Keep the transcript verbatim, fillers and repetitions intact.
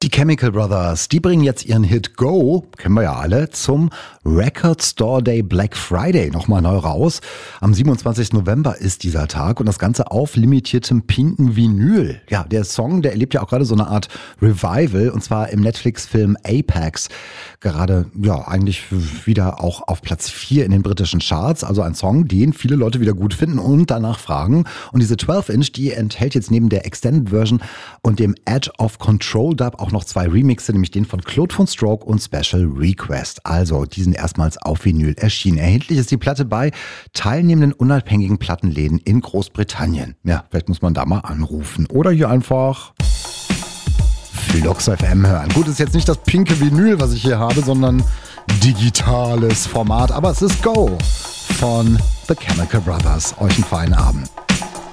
Die Chemical Brothers, die bringen jetzt ihren Hit Go, kennen wir ja alle, zum Record Store Day Black Friday nochmal neu raus. Am siebenundzwanzigsten November ist dieser Tag und das Ganze auf limitiertem pinken Vinyl. Ja, der Song, der erlebt ja auch gerade so eine Art Revival und zwar im Netflix-Film Apex. Gerade, ja, eigentlich wieder auch auf Platz vier in den britischen Charts. Also ein Song, den viele Leute wieder gut finden und danach fragen. Und diese zwölf Inch, die enthält jetzt neben der Extended Version und dem Edge of Control Dub auch noch zwei Remixe, nämlich den von Claude von Stroke und Special Request. Also, die sind erstmals auf Vinyl erschienen. Erhältlich ist die Platte bei teilnehmenden unabhängigen Plattenläden in Großbritannien. Ja, vielleicht muss man da mal anrufen. Oder hier einfach Flux F M hören. Gut, ist jetzt nicht das pinke Vinyl, was ich hier habe, sondern digitales Format. Aber es ist Go von The Chemical Brothers. Euch einen feinen Abend.